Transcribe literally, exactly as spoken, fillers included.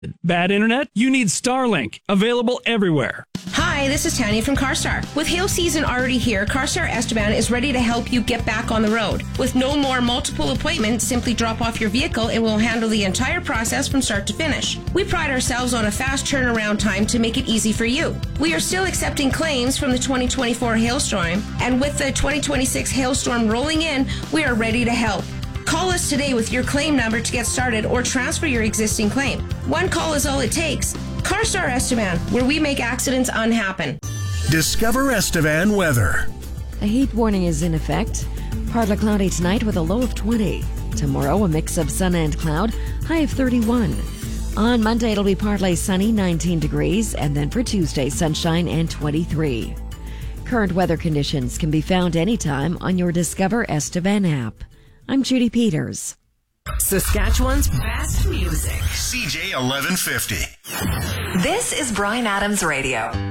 Bad internet? You need Starlink. Available everywhere. Hi, this is Tanya from CarStar. With hail season already here, CarStar Esteban is ready to help you get back on the road. With no more multiple appointments, simply drop off your vehicle and we'll handle the entire process from start to finish. We pride ourselves on a fast turnaround time to make it easy for you. We are still accepting claims from the twenty twenty-four hailstorm, and with the twenty twenty-six hailstorm rolling in, we are ready to help. Call us today with your claim number to get started or transfer your existing claim. One call is all it takes. CarStar Esteban, where we make accidents unhappen. Discover Esteban weather. A heat warning is in effect. Partly cloudy tonight with a low of twenty. Tomorrow, a mix of sun and cloud, high of thirty-one. On Monday, it'll be partly sunny, nineteen degrees, and then for Tuesday, sunshine and twenty-three. Current weather conditions can be found anytime on your Discover Esteban app. I'm Judy Peters. Saskatchewan's best music. C J eleven fifty. This is Bryan Adams Radio.